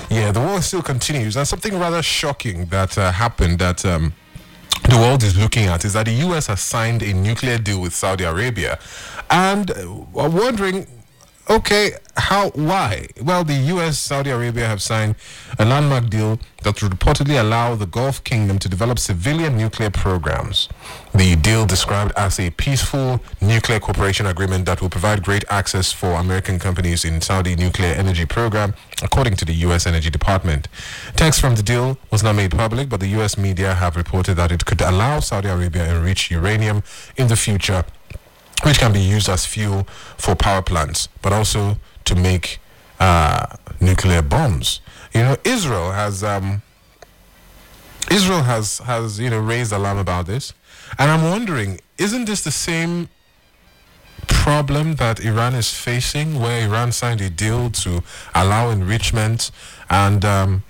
Yeah, the war still continues. And something rather shocking that happened that the world is looking at is that the U.S. has signed a nuclear deal with Saudi Arabia. And we're wondering, okay, why? Well, the U.S. Saudi Arabia have signed a landmark deal that would reportedly allow the Gulf Kingdom to develop civilian nuclear programs. The deal described as a peaceful nuclear cooperation agreement that will provide great access for American companies in Saudi nuclear energy program, according to the U.S. Energy Department. Text from the deal was not made public, but the U.S. media have reported that it could allow Saudi Arabia to enrich uranium in the future, which can be used as fuel for power plants, but also to make nuclear bombs. You know, Israel has raised alarm about this, and I'm wondering, isn't this the same problem that Iran is facing, where Iran signed a deal to allow enrichment, and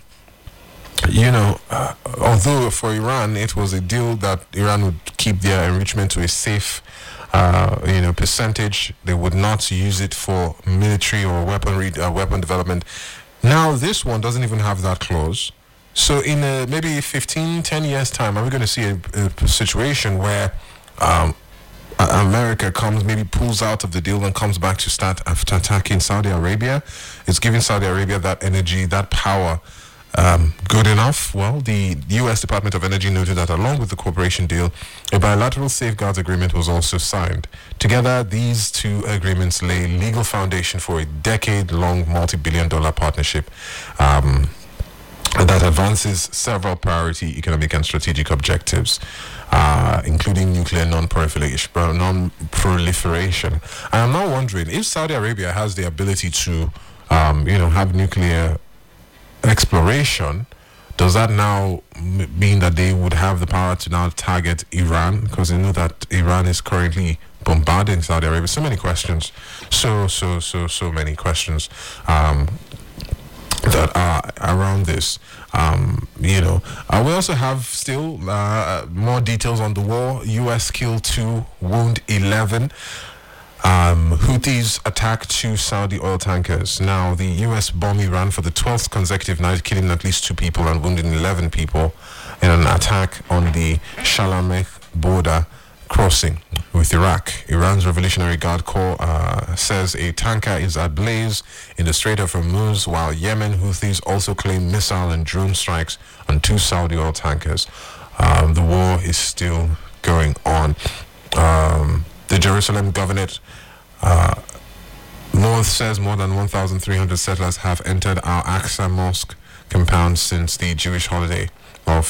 although for Iran it was a deal that Iran would keep their enrichment to a safe percentage. They would not use it for military or weapon development. Now this one doesn't even have that clause. So in maybe 10 years time, are we going to see a situation where America pulls out of the deal and comes back to start after attacking Saudi Arabia? It's giving Saudi Arabia that energy, that power. Good enough? Well, the U.S. Department of Energy noted that along with the cooperation deal, a bilateral safeguards agreement was also signed. Together, these two agreements lay legal foundation for a decade-long multi-billion-dollar partnership that advances several priority economic and strategic objectives, including nuclear non-proliferation. And I'm now wondering, if Saudi Arabia has the ability to, have nuclear exploration, does that now mean that they would have the power to now target Iran? Because they know that Iran is currently bombarding Saudi Arabia. So many questions. So many questions that are around this. We also have still more details on the war. U.S. killed 2, wound 11. Houthis attack 2 Saudi oil tankers. Now, the U.S. bomb Iran for the 12th consecutive night, killing at least 2 people and wounding 11 people in an attack on the Shalameh border crossing with Iraq. Iran's Revolutionary Guard Corps says a tanker is ablaze in the Strait of Hormuz, while Yemen Houthis also claim missile and drone strikes on 2 Saudi oil tankers. The war is still going on. The Jerusalem Governorate North says more than 1,300 settlers have entered Al-Aqsa Mosque compound since the Jewish holiday of,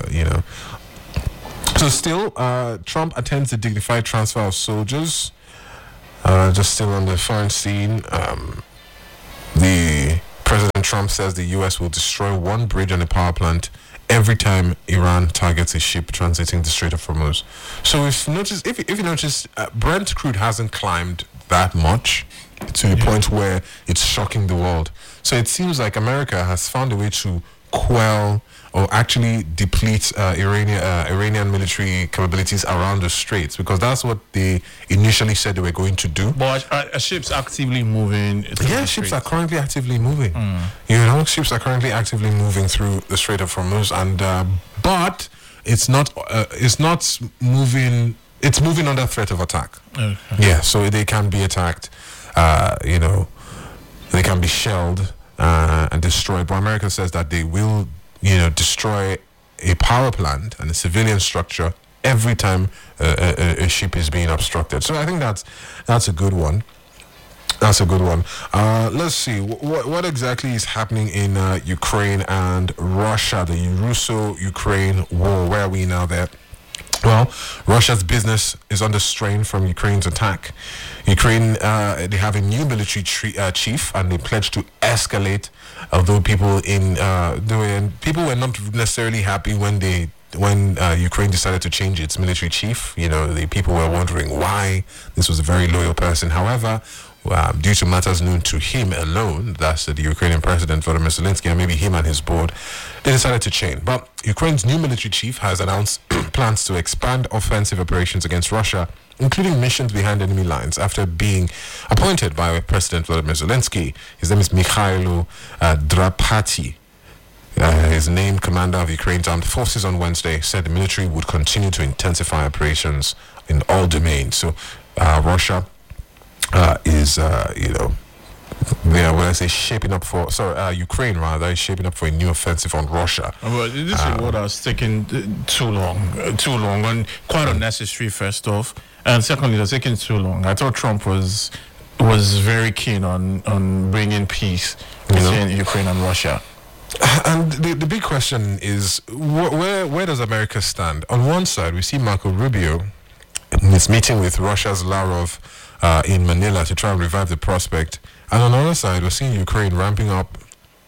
So still, Trump attends the dignified transfer of soldiers. Just still on the foreign scene. The President Trump says the U.S. will destroy 1 bridge and a power plant every time Iran targets a ship transiting the Strait of Hormuz. So if you notice, Brent crude hasn't climbed that much to the point where it's shocking the world. So it seems like America has found a way to quell or actually deplete Iranian military capabilities around the straits, because that's what they initially said they were going to do. But are ships actively moving? Yeah, ships are currently actively moving. Ships are currently actively moving through the Strait of Hormuz, and but it's not moving. It's moving under threat of attack. Okay. Yeah, so they can be attacked. They can be shelled and destroyed. But America says that they will, destroy a power plant and a civilian structure every time a ship is being obstructed. So I think that's a good one. That's a good one. Let's see. What exactly is happening in Ukraine and Russia, the Russo-Ukraine war? Where are we now there? Well, Russia's business is under strain from Ukraine's attack. Ukraine, they have a new military chief, and they pledged to escalate. Although people were not necessarily happy when Ukraine decided to change its military chief. The people were wondering why. This was a very loyal person. However, due to matters known to him alone, that's the Ukrainian president Volodymyr Zelensky, and maybe him and his board, they decided to change. But Ukraine's new military chief has announced plans to expand offensive operations against Russia, including missions behind enemy lines, after being appointed by President Volodymyr Zelensky. His name is Mikhailo Drapati. His named commander of Ukraine's armed forces on Wednesday said the military would continue to intensify operations in all domains. So Russia is, shaping up for, Ukraine rather, is shaping up for a new offensive on Russia. Well, this is what has taken too long, and quite unnecessary, first off. And secondly, it's taken too long. I thought Trump was very keen on bringing peace between Ukraine and Russia. And the big question is, where does America stand? On one side, we see Marco Rubio in his meeting with Russia's Lavrov in Manila to try and revive the prospect. And on the other side, we're seeing Ukraine ramping up,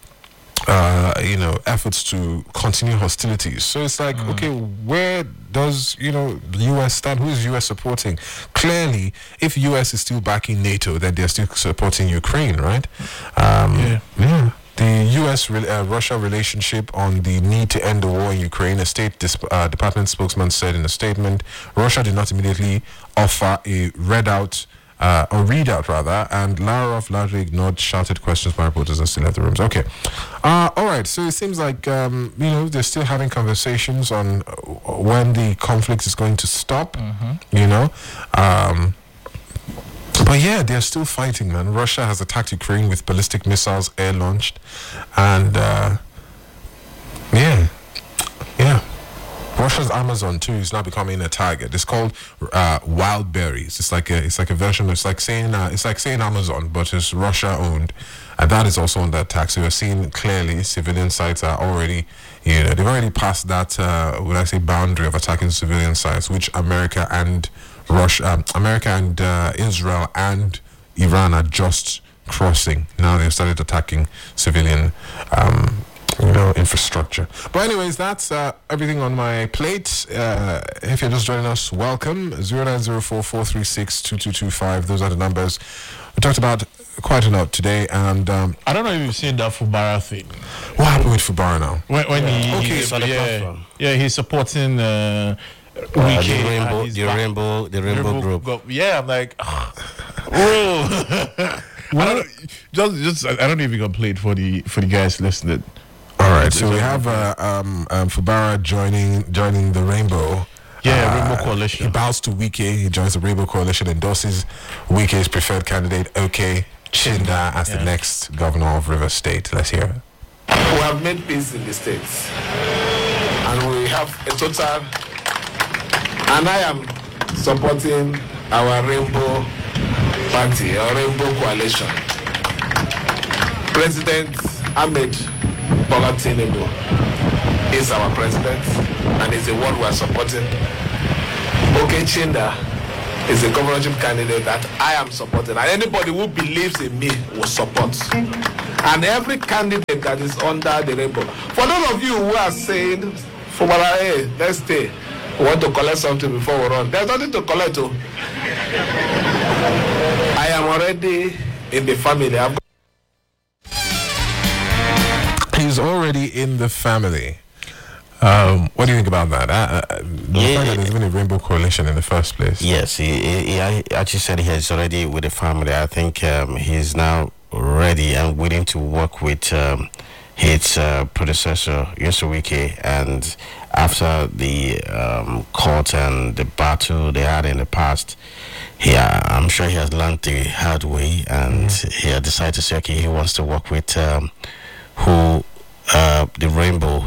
efforts to continue hostilities. So it's like, okay, where does, the U.S. stand? Who is U.S. supporting? Clearly, if U.S. is still backing NATO, then they're still supporting Ukraine, right? Yeah. The U.S.-Russia relationship on the need to end the war in Ukraine, a State Department spokesman said in a statement, Russia did not immediately offer a readout, and Lavrov largely ignored shouted questions by reporters and still left the rooms. Okay. All right. So it seems like, they're still having conversations on when the conflict is going to stop, But yeah, they're still fighting, man. Russia has attacked Ukraine with ballistic missiles air-launched. And, Russia's Amazon, too, is now becoming a target. It's called Wild Berries. It's like a version, it's like saying Amazon, but it's Russia-owned. And that is also under attack. So you're seeing clearly civilian sites are already, they've already passed that, boundary of attacking civilian sites, which America and Israel and Iran are just crossing. Now they've started attacking civilian, infrastructure. But anyways, that's everything on my plate. If you're just joining us, welcome. 0904-436-2225. Those are the numbers. We talked about quite a lot today, and I don't know if you've seen that Fubara thing. What happened with Fubara now? When he's supporting the Rainbow Group. Yeah, I'm like, bro. I don't know if you can play it for the guys listening. All right, so we have Fubara joining the Rainbow. Rainbow Coalition. He bows to Wike. He joins the Rainbow Coalition, endorses Wike's preferred candidate, OK Chinda, as the next governor of Rivers State. Let's hear it. We have made peace in the states, and we have a total. And I am supporting our Rainbow Party, our Rainbow Coalition. President Ahmed Bola Tinubu is our president, and is the one we are supporting. OK Chinda is a governorship candidate that I am supporting, and anybody who believes in me will support. And every candidate that is under the rainbow. For those of you who are saying, hey, let's stay. We want to collect something before we run. There's nothing to collect. I am already in the family. He's already in the family. What do you think about that? The fact that there's been a Rainbow Coalition in the first place. Yes, he actually said he's already with the family. I think he's now ready and willing to work with his predecessor, Wike, and after the court and the battle they had in the past, I'm sure he has learned the hard way, and he had decided to say, okay, he wants to work with the Rainbow,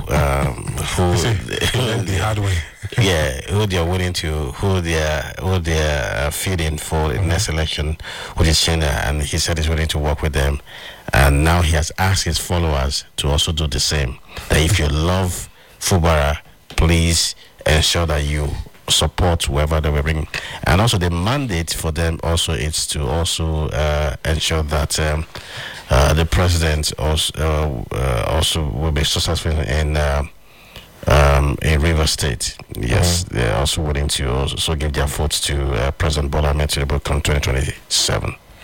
the hard way. who they are willing to, who they are feeding for the next election, which is China, and he said he's willing to work with them. And now he has asked his followers to also do the same. That if you love Fubara, please ensure that you support whoever they will bring. And also the mandate for them also is to also ensure that the president also will be successful in Rivers State. Yes, they're also willing to also give their votes to President Bola Ahmed Tinubu come 2027.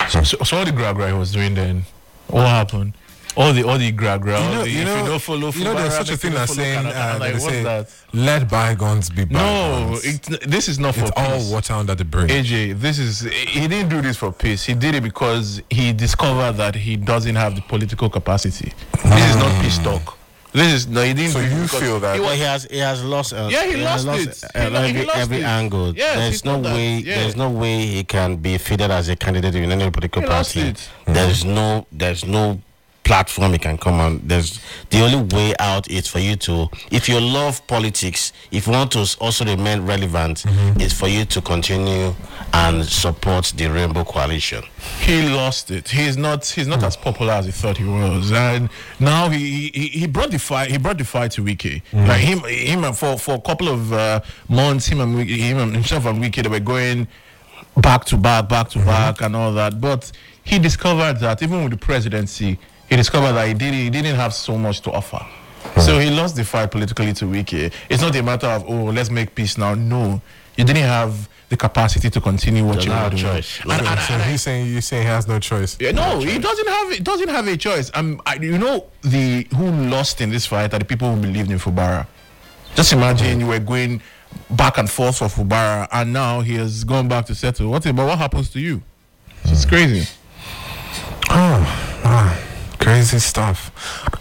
So all the gra he was doing then, what happened? All the gra. If you don't follow, there's such a thing as saying, like, they what's say, that? let bygones be bygones. No, this is not for it's all peace. water under the bridge. AJ, he didn't do this for peace. He did it because he discovered that he doesn't have the political capacity. This is not peace talk. This is no. He didn't. So you feel that? Well, he has lost. He lost it. He lost every it. angle. Yes, there's no that. way. Yeah. There's no way he can be fitted as a candidate in any political He lost party. it. There's no platform he can come on. There's the only way out is for you to, if you love politics, if you want to also remain relevant, is for you to continue and support the Rainbow Coalition. He lost it. He's not as popular as he thought he was, and now he brought the fight. He brought the fight to Wike. Like him for a couple of months. Himself and Wike, they were going back to back and all that. But he discovered that even with the presidency, he discovered that he didn't have so much to offer. So he lost the fight politically to Wike. It's not a matter of, let's make peace now. No, you didn't have the capacity to continue what you were doing. Choice. So you're saying he has no choice. Yeah, no, he doesn't have a choice. Who lost in this fight are the people who believed in Fubara. Just imagine you were going back and forth for Fubara, and now he has gone back to settle. What happens to you? It's crazy. Crazy stuff.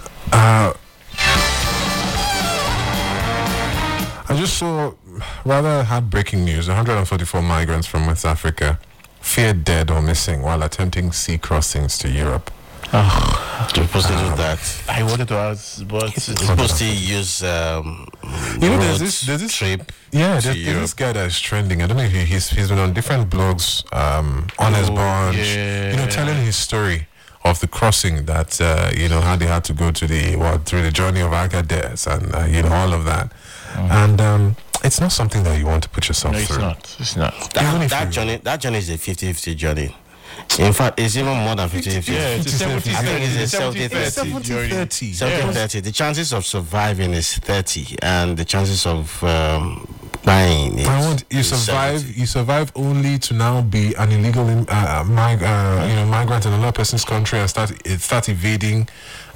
I just saw rather heartbreaking news. 144 migrants from West Africa feared dead or missing while attempting sea crossings to Europe. You're supposed to do that. I wanted to ask, but You're supposed to use there's this trip. Yeah, to there's Europe. this guy that's trending. I don't know if he's been on different blogs, Honest Bunch, yeah. telling his story of the crossing that how they had to go to through the journey of Agadez and all of that. And it's not something that you want to put yourself no, through. it's not. That journey is a 50-50 journey. In fact, it's even more than 50-50. Yeah, it's a 70-30. I think it's a 70-30. 70-30. The chances of surviving is 30, and the chances of dying is You survive only to now be an illegal migrant in another person's country and start evading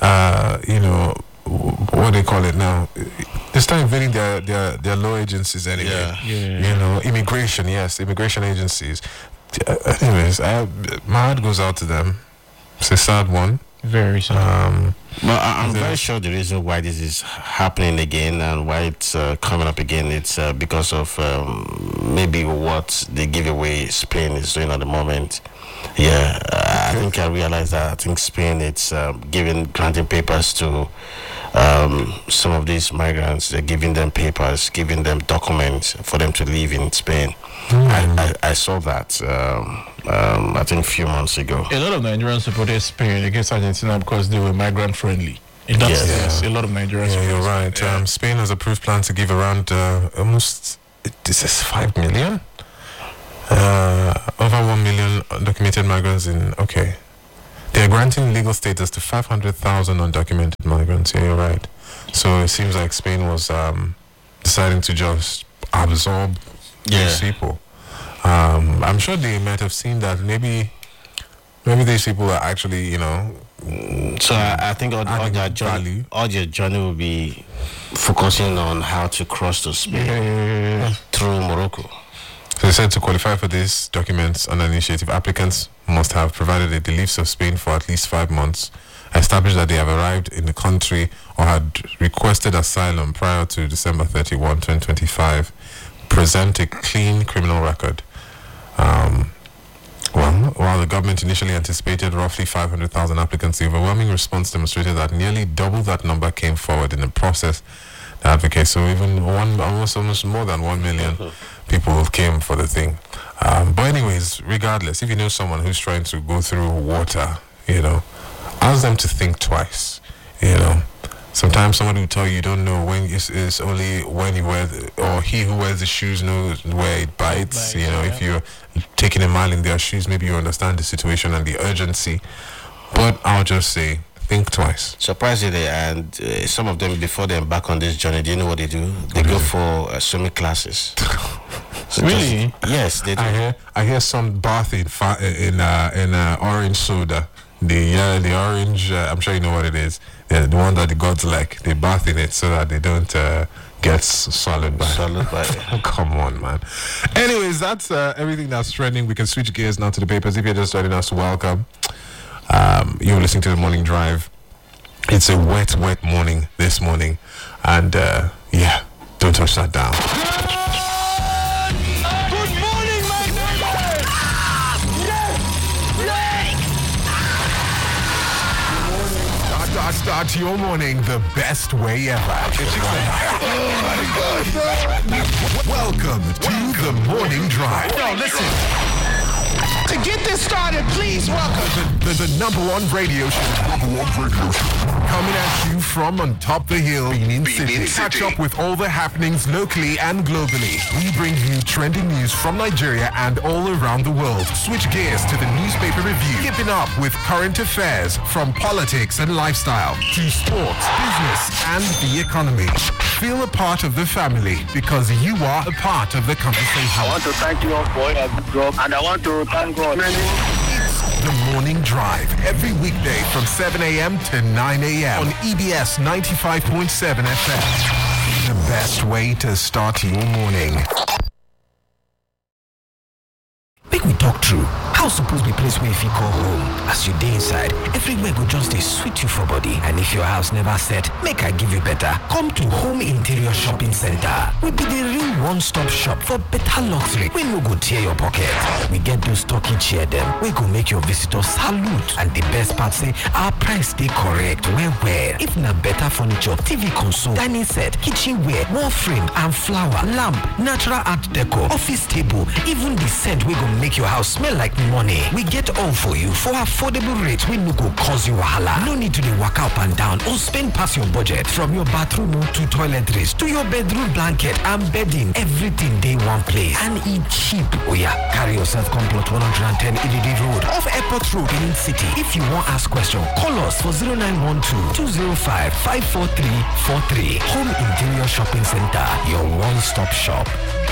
what they call it now. They start invading their law agencies anyway. Immigration agencies. Anyways, my heart goes out to them. It's a sad one. Very sad. But I'm very sure the reason why this is happening again and why it's coming up again, it's because of maybe what the giveaway Spain is doing at the moment. Yeah, I think I realized that. I think Spain, it's granting papers to some of these migrants. They're giving them papers, giving them documents for them to live in Spain. I saw that, I think a few months ago. A lot of Nigerians supported Spain against Argentina because they were migrant friendly. In that sense, a lot of Nigerians. Yeah, you're right. Yeah. Spain has approved plans to give around almost, this is 5 million? Over 1 million undocumented migrants They're granting legal status to 500,000 undocumented migrants. Yeah, you're right. So it seems like Spain was deciding to just absorb these people. I'm sure they might have seen that maybe these people are actually, So I think all your journey will be focusing on how to cross to Spain through Morocco. So they said to qualify for these documents under initiative, applicants must have provided a leave of Spain for at least 5 months, established that they have arrived in the country or had requested asylum prior to December 31, 2025, present a clean criminal record. While the government initially anticipated roughly 500,000 applicants, the overwhelming response demonstrated that nearly double that number came forward in the process. The advocates, so even almost more than 1 million people came for the thing. But anyways, regardless, if you know someone who's trying to go through water, ask them to think twice. Sometimes somebody will tell you don't know when it's only when you wear or he who wears the shoes knows where it bites. If you're taking a mile in their shoes, maybe you understand the situation and the urgency. But I'll just say, think twice. Surprisingly, and some of them, before they embark on this journey, do you know what they do? They go for swimming classes. So Really? Yes, they do. I hear some bath in orange soda. The orange. I'm sure you know what it is. The one that the gods like. They bath in it so that they don't get solid by. Come on, man. Anyways, that's everything that's trending. We can switch gears now to the papers. If you're just joining us, welcome. You're listening to the morning drive. It's a wet morning this morning, and yeah, don't touch that down. Start your morning the best way ever. Welcome to the Morning Drive. No, listen. To get this started, please welcome the number one radio show. Coming at you from on top the hill, Benin City. Catch up with all the happenings locally and globally. We bring you trending news from Nigeria and all around the world. Switch gears to the newspaper review. Keeping up with current affairs from politics and lifestyle to sports, business, and the economy. Feel a part of the family because you are a part of the conversation. I want to thank you all for your job, and I want to thank God. It's the Morning Drive every weekday from 7 a.m. to 9 a.m. on EBS 95.7 FM. The best way to start your morning. Make we talk true. House suppose be place where if you call home. As you day inside, everywhere go just dey sweet you for body. And if your house never set, make I give you better. Come to Home Interior Shopping Center. We be the real one-stop shop for better luxury. We no go tear your pocket. We get those talking chair them. We go make your visitors salute. And the best part say, our price dey correct. Well. If na better furniture, TV console, dining set, kitchenware, wall frame and flower, lamp, natural art deco, office table, even the scent we go make your house smell like money. We get all for you for affordable rates. We no go cause you wahala. No need to dey waka up and down or spend past your budget. From your bathroom to toiletries to your bedroom blanket and bedding, everything dey one place and it cheap. Oh yeah, carry yourself come plot 110 EDD Road off Airport Road in City. If you want ask question, call us for 0912-205-54343. Home Interior Shopping Center, your one-stop shop.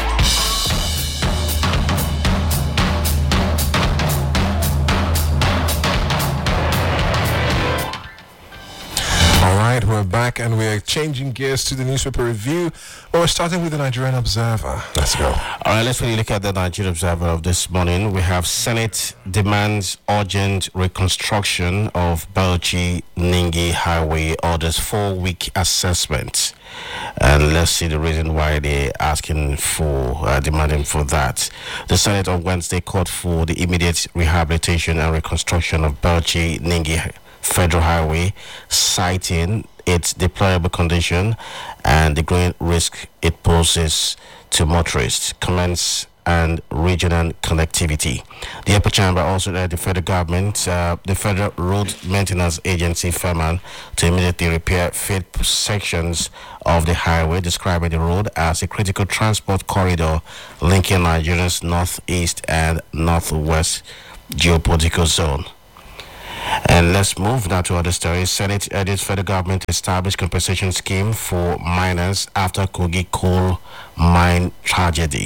All right, we're back and we're changing gears to the newspaper review. We're starting with the Nigerian Observer. Let's go. All right, let's really look at the Nigerian Observer of this morning. We have Senate demands urgent reconstruction of Bauchi-Ningi Highway, orders 4-week assessment. And let's see the reason why they're asking for, demanding for that. The Senate on Wednesday called for the immediate rehabilitation and reconstruction of Bauchi-Ningi Federal Highway, citing its deplorable condition and the growing risk it poses to motorists, comments, and regional connectivity. The upper chamber also urged the federal government, the Federal Road Maintenance Agency, FEMA, to immediately repair failed sections of the highway, describing the road as a critical transport corridor linking Nigeria's northeast and northwest geopolitical zone. And let's move now to other stories. Senate urges federal government to establish compensation scheme for miners after Kogi coal mine tragedy.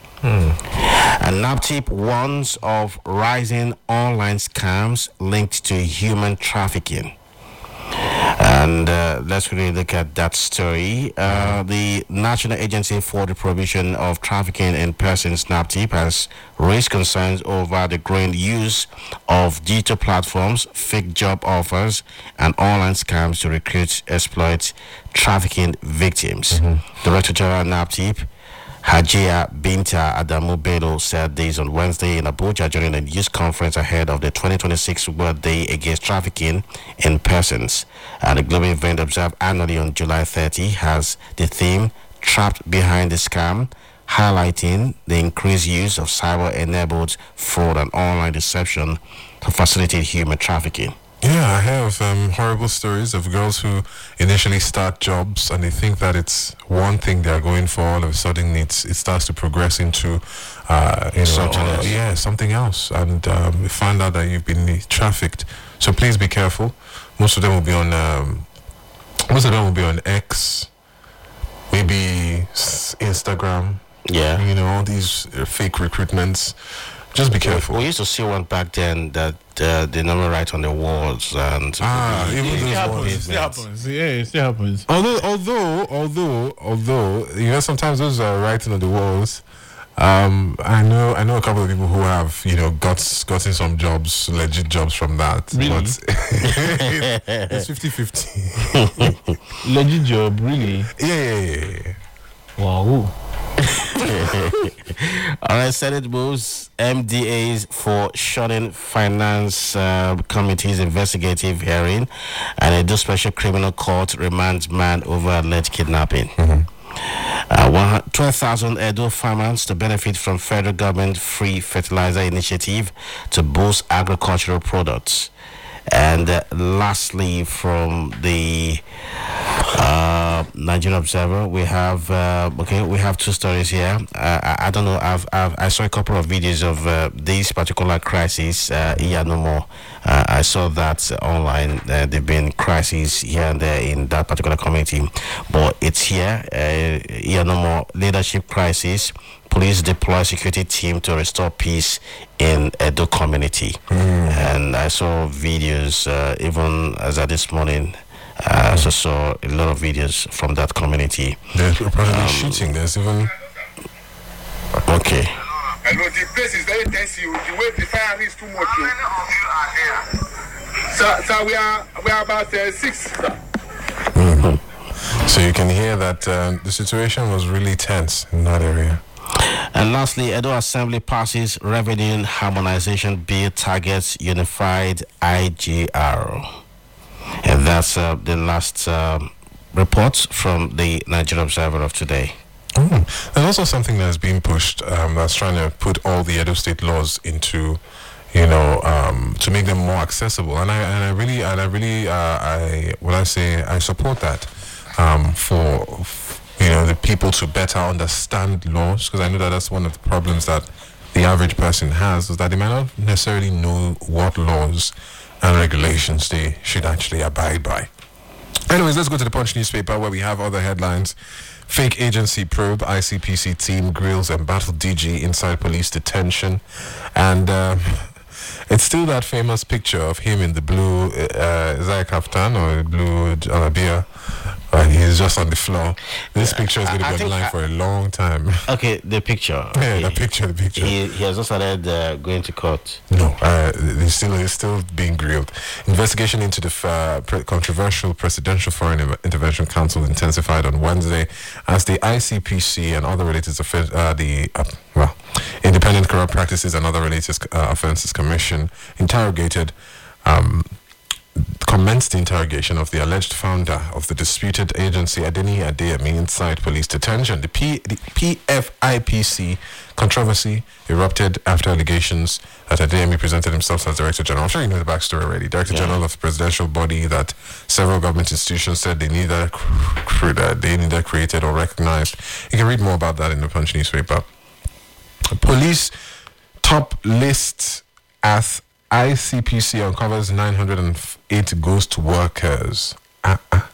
And NAPTIP warns of rising online scams linked to human trafficking. And let's really look at that story. The National Agency for the Prohibition of Trafficking in Persons, NAPTIP, has raised concerns over the growing use of digital platforms, fake job offers, and online scams to recruit, exploit trafficking victims. Director General NAPTIP, Hajia Binta Adamu Bello, said this on Wednesday in Abuja during a news conference ahead of the 2026 World Day Against Trafficking in Persons. And the global event observed annually on July 30 has the theme Trapped Behind the Scam, highlighting the increased use of cyber-enabled fraud and online deception to facilitate human trafficking. Yeah, I have horrible stories of girls who initially start jobs and they think that it's one thing they're going for. All of a sudden, it starts to progress into, something else. And you find out that you've been trafficked. So please be careful. Most of them will be on X, maybe Instagram, Yeah. You know, all these fake recruitments. Just be careful. We used to see one back then that they never write on the walls and Even It those happens. ones. It happens. Yeah, it still happens. Although, you know, sometimes those are writing on the walls. I know a couple of people who have, you know, gotten some jobs, legit jobs from that. Really? But it's 50-50. Legit job, really? Yeah. Wow. All right, Senate moves MDAs for shutting Finance Committee's investigative hearing, and a Edo Special Criminal Court remands man over alleged kidnapping. 12,000 Edo farmers to benefit from federal government free fertilizer initiative to boost agricultural products. And lastly, from the Nigerian Observer, we have we have two stories here. I don't know. I saw a couple of videos of this particular crisis. Iyanomo. I saw that online. There've been crises here and there in that particular community, but it's here. Iyanomo leadership crisis. Police deploy security team to restore peace in Edo community. And I saw videos even as of this morning. I also saw a lot of videos from that community. There's probably shooting. There's even... Okay. Hello, the place is very tense. The way the fire is too much. How many of you are here? So we are about 6. So you can hear that the situation was really tense in that area. And lastly, Edo Assembly passes revenue harmonization bill targets unified IGR. And that's the last report from the Nigerian Observer of today. There's also something that's being pushed that's trying to put all the Edo State laws into, you know, to make them more accessible. And I really I support that for you know, the people to better understand laws, because I know that that's one of the problems that the average person has, is that they might not necessarily know what laws and regulations they should actually abide by. Anyways, let's go to the Punch newspaper where we have other headlines. Fake agency probe, ICPC team grills and battle DG inside police detention. And it's still that famous picture of him in the blue, is that a kaftan or a blue alabia? He's just on the floor. This picture is going to be online for a long time. Okay, the picture. Yeah, the picture. He has not started going to court. No, he's still being grilled. Investigation into the controversial Presidential Foreign Intervention Council intensified on Wednesday as the ICPC and other related Independent Corrupt Practices and Other Related Offences Commission commenced the interrogation of the alleged founder of the disputed agency, Adeni Adeyemi, inside police detention. The PFIPC controversy erupted after allegations that Adeyemi presented himself as Director General. I'm sure you know the backstory already. Director General of the presidential body that several government institutions said they neither created or recognized. You can read more about that in the Punch newspaper. Police top list as ICPC uncovers 908 ghost workers.